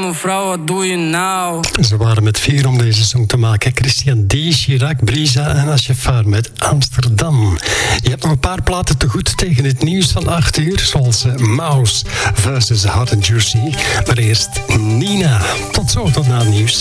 mevrouw, wat doe je nou? Ze waren met 4 om deze song te maken. Christian D, Chirac, Brisa en Achefar met Amsterdam. Je hebt nog een paar platen te goed tegen het nieuws van 8 uur. Zoals Mouse versus Hot and Juicy. Maar eerst Nina. Tot zo, tot na het nieuws.